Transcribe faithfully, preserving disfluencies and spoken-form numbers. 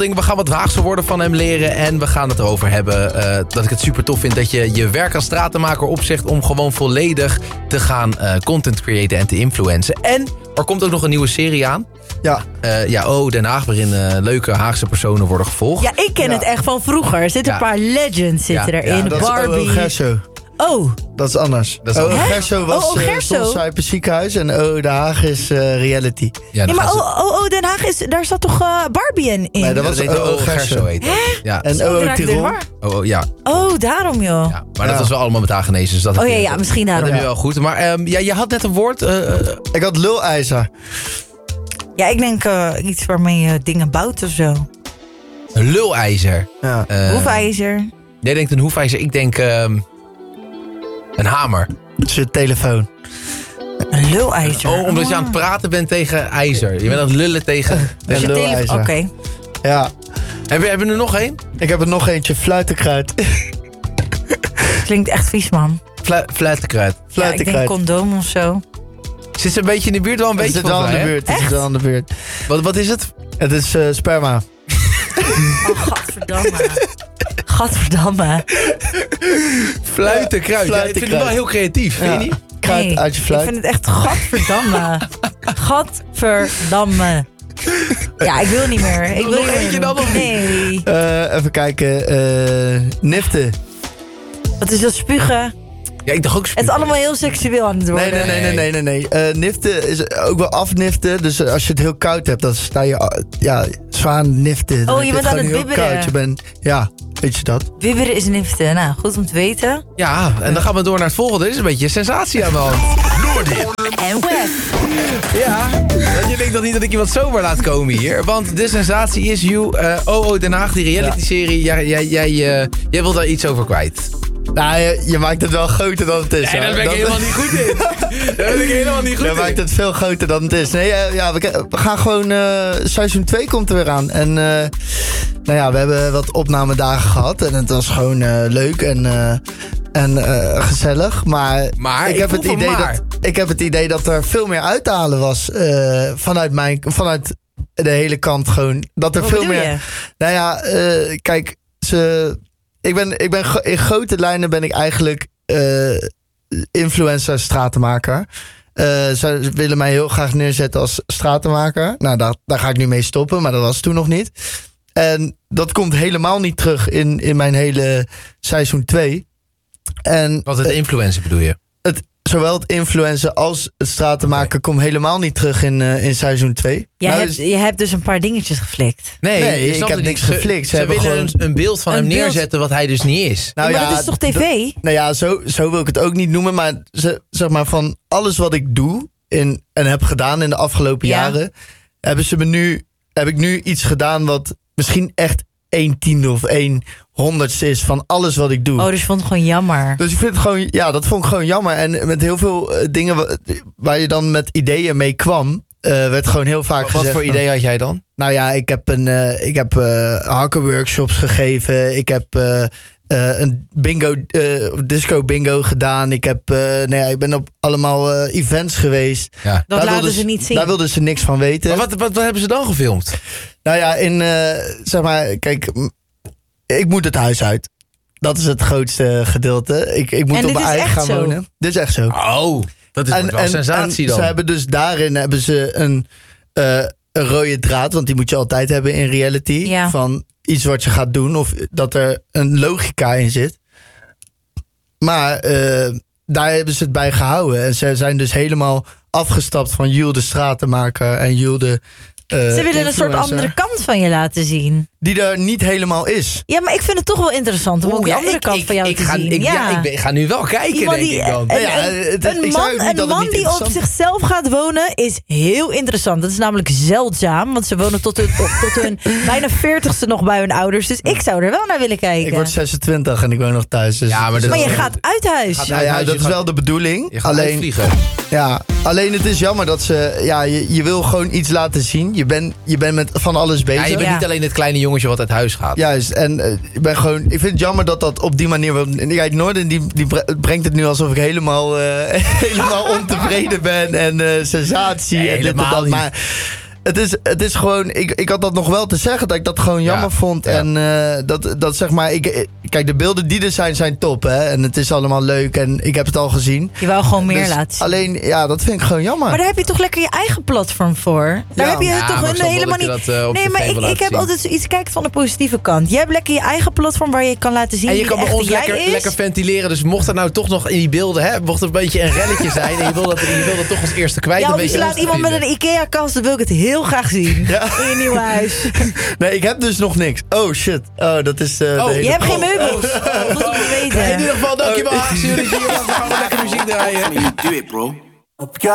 We gaan wat Haagse woorden van hem leren. En we gaan het erover hebben uh, dat ik het super tof vind dat je je werk als stratenmaker opzegt om gewoon volledig te gaan uh, content creëren en te influencen. En er komt ook nog een nieuwe serie aan. Ja. Uh, ja, oh, Den Haag, waarin uh, leuke Haagse personen worden gevolgd. Ja, ik ken ja. het echt van vroeger. Er zitten Ja. een paar legends zitten Ja, erin. ja, Dat Barbie. is O O Gerso. Oh, Dat is anders. Dat is O O anders. Gerso was O O uh, Gerso? Stolzuiper ziekenhuis en O O Den Haag is uh, reality. Ja, ja, dan maar gaan ze- oh, oh, oh, Den Haag, is, daar zat toch uh, Barbie in? in? Nee, dat Ja, was heet O O O O Gerso. Gerso. heet dat. Ja. En Zo O O raak ik door de Tirol. war. Oh, oh, ja. Oh, daarom joh. ja. Maar dat Ja. was wel allemaal met haar genezen. Dus dat Oh heb ja, je- ja, misschien dat daarom. heb je wel goed. Maar um, ja, je had net een woord. Uh, uh, Ik had lulijzer. Ja, ik denk uh, iets waarmee je dingen bouwt of zo. een lulijzer. Ja. Uh, Hoefijzer. Jij denkt een hoefijzer. Ik denk um, een hamer. Het is je telefoon. Een lulijzer. Oh, omdat je aan het praten bent tegen ijzer. Je bent aan het lullen tegen... Dus je Een tele- lulijzer. Oké. Ja. Hebben, hebben we er nog één? Ik heb er nog eentje. Fluitenkruid. Klinkt echt vies, man. Fla- Fluitenkruid. Ja, ik denk Fluitenkruid. condoom of zo. Zit ze een beetje in de buurt? Wel een Het beetje zit wel volgens aan de mij, hè? buurt. Het zit wel aan de buurt. Wat, wat is het? Het is uh, sperma. Oh, gadverdamme. Gadverdamme. Fluitenkruid. Ja, ik vind het Fluitenkruid. wel heel creatief, vind je Ja. niet? Kruid Nee, uit je ik fluit. vind het echt gadverdamme. Gadverdamme. Ja, ik wil niet meer. Ik wil Nog niet meer eentje doen. dan of niet? Nee. Uh, even kijken. Uh, nifte. Wat is dat spugen? Ja, ik dacht ook Het spugen. is allemaal heel seksueel aan het worden. Nee, nee, nee, nee, nee, nee. nee. Uh, nifte is ook wel afniften. Dus als je het heel koud hebt, dan sta je uh, ja, zwaar aan het niften. Dan Oh, heb je bent het aan gewoon het heel bibberen. koud. Je bent, ja, weet je dat? Wibberen is niften. Nou, goed om te weten. Ja, en dan gaan we door naar het volgende. Er is een beetje sensatie aan de hand. En Wef. Ja, want je denkt toch niet dat ik iemand zomaar laat komen hier? Want de sensatie is you. Uh, O O Den Haag, die reality-serie. Jij, jij, jij, uh, jij wilt daar iets over kwijt. Nou, je, je maakt het wel groter dan het is. Nee, hoor. daar ben ik Dat- helemaal niet goed in. Daar ben ik helemaal niet goed Je in. maakt het veel groter dan het is. Nee, uh, ja, we, we gaan gewoon... Uh, seizoen twee komt er weer aan. En uh, nou ja, we hebben wat opnamedagen gehad. En het was gewoon uh, leuk en, uh, en uh, gezellig. Maar, Maar, ik, ik heb voel het van idee maar. dat, ik heb het idee dat er veel meer uit te halen was. Uh, vanuit, mijn, vanuit de hele kant gewoon. Dat er Wat veel bedoel meer... je? Nou ja, uh, kijk, ze... Ik ben, ik ben in grote lijnen ben ik eigenlijk uh, influencer stratenmaker. Uh, ze willen mij heel graag neerzetten als stratenmaker. Nou, daar, daar ga ik nu mee stoppen, maar dat was toen nog niet. En dat komt helemaal niet terug in, in mijn hele seizoen twee. En Wat het influencer bedoel je? het, zowel het influencer als het stratenmaken okay. komt helemaal niet terug in, uh, in seizoen twee. Jij nou, hebt, dus, je hebt dus een paar dingetjes geflikt. Nee, Nee, je ik snapt heb het niks niet. Ze- geflikt. Ze Ze, hebben willen gewoon- een, een beeld van Een hem beeld- neerzetten wat hij dus niet is. nou Ja, maar ja, dat is toch tv? dat- Nou ja, zo, zo wil ik het ook niet noemen. Maar ze, zeg maar van alles wat ik doe in, en heb gedaan in de afgelopen Ja. jaren, hebben ze me nu, heb ik nu iets gedaan wat misschien echt één tiende of één honderdste is van alles wat ik doe. Oh, dus je vond het gewoon jammer. Dus ik vind het gewoon, ja, dat vond ik gewoon jammer. En met heel veel eh, dingen wa- waar je dan met ideeën mee kwam, eh, werd gewoon heel vaak Wat gezegd voor van, idee had jij dan? nou ja, ik heb een, uh, ik heb uh, hakkenworkshops gegeven. Ik heb uh, uh, een bingo, uh, disco bingo gedaan. Ik heb, uh, nou ja, ik ben op allemaal uh, events geweest. Ja. Dat Daar laten wilden ze niet zien. Daar wilden ze niks van weten. Maar wat, wat, wat hebben ze dan gefilmd? Nou ja, in, uh, zeg maar, kijk, m- ik moet het huis uit. Dat is het grootste gedeelte. Ik, ik moet En op dit mijn is eigen echt gaan zo? wonen. Dit is echt zo. Oh, dat is wel een sensatie en dan. ze hebben dus daarin hebben ze een, uh, een rode draad, want die moet je altijd hebben in reality. Ja. Van iets wat je gaat doen of dat er een logica in zit. Maar uh, daar hebben ze het bij gehouden. En ze zijn dus helemaal afgestapt van Jules de stratenmaker en Jules de uh, Ze willen een soort influencer, andere kant van je laten zien. die er niet helemaal is. Ja, maar ik vind het toch wel interessant om ook die ja, andere ik, kant ik, van jou ik te ga, zien. Ik, ja. ja. ik, ben- ik ga nu wel kijken, Iemand denk die, ik dan. Een, Ja, een- het- een ik man, zei ook niet een dat het man niet die op interessant- zichzelf gaat wonen is heel interessant. Dat is namelijk zeldzaam, want ze wonen tot hun, tot hun bijna veertigste nog bij hun ouders. Dus ik zou er wel naar willen kijken. Ik word zesentwintig en ik woon nog thuis. Dus Ja, maar dat- maar je gaat uit huis. Gaat nou ja, uit, dat je is gaat- wel de bedoeling. Je gaat Alleen, uitvliegen. ja, alleen het is jammer dat ze... Ja, je, je wil gewoon iets laten zien. Je bent je bent met van alles bezig. Ja, je bent Ja. niet alleen het kleine jongetje wat uit huis gaat. Juist, en uh, ik ben gewoon... Ik vind het jammer dat dat op die manier... Want kijk, Noorden die, die bre- brengt het nu alsof ik helemaal, uh, helemaal ontevreden ben. En uh, sensatie Nee, en dit en helemaal dat. niet. Maar Het is, het is gewoon, ik, ik had dat nog wel te zeggen, dat ik dat gewoon jammer Ja, vond. ja. En uh, dat, dat zeg maar, ik, ik- kijk, de beelden die er zijn, zijn top, hè. En het is allemaal leuk en ik heb het al gezien. Je wou gewoon meer Dus laten zien. alleen, ja, dat vind ik gewoon jammer. Maar daar heb je toch lekker je eigen platform voor? Daar Ja. heb je Ja, toch maar een ik snap wel helemaal dat je niet... dat, uh, op nee, tv maar wil ik, laten ik heb zien. altijd zoiets, kijk van de positieve kant. Je hebt lekker je eigen platform waar je kan laten zien En je wie kan de bij echte ons jij lekker, is. lekker ventileren. Dus mocht er nou toch nog in die beelden, hè, mocht er een beetje een relletje zijn en je wil dat, je wil dat toch als eerste kwijt. Ja, dan of je weet je slaat ons te iemand met vinden. een Ikea-kast, dan wil ik het heel graag zien. Ja. In je nieuwe huis. Nee, ik heb dus nog niks. Oh, shit. Oh, dat is uh, Oh, de hele... Je hebt geen meubels. Dat moet je weten. In ieder geval, dankjewel. Oh. Haagse jullie hier. We gaan lekker muziek draaien. You do it, bro.